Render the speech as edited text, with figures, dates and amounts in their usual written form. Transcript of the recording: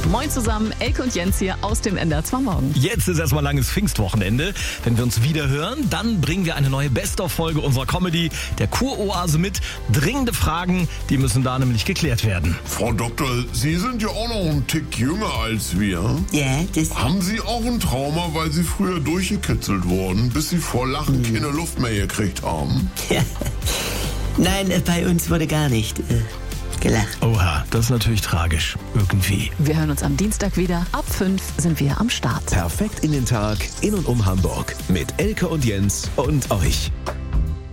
Moin zusammen, Elke und Jens hier aus dem NDR 2 Morgen. Jetzt ist erstmal langes Pfingstwochenende. Wenn wir uns wieder hören, dann bringen wir eine neue Best-of-Folge unserer Comedy, der Kuroase, mit. Dringende Fragen, die müssen da nämlich geklärt werden. Frau Doktor, Sie sind ja auch noch einen Tick jünger als wir. Ja, das... Haben Sie auch ein Trauma, weil Sie früher durchgekitzelt wurden, bis Sie vor Lachen keine Luft mehr gekriegt haben? Nein, bei uns wurde gar nicht gelacht. Oha, das ist natürlich tragisch. Irgendwie. Wir hören uns am Dienstag wieder. Ab 5 sind wir am Start. Perfekt in den Tag, in und um Hamburg. Mit Elke und Jens und euch.